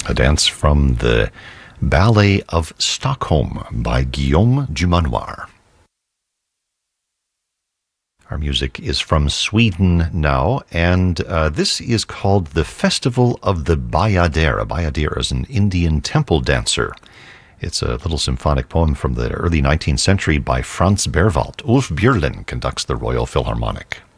A dance from the Ballet of Stockholm by Guillaume Dumanoir. Our music is from Sweden now, and this is called the Festival of the Bayader. A Bayader is an Indian temple dancer. It's a little symphonic poem from the early 19th century by Franz Berwald. Ulf Björlin conducts the Royal Philharmonic.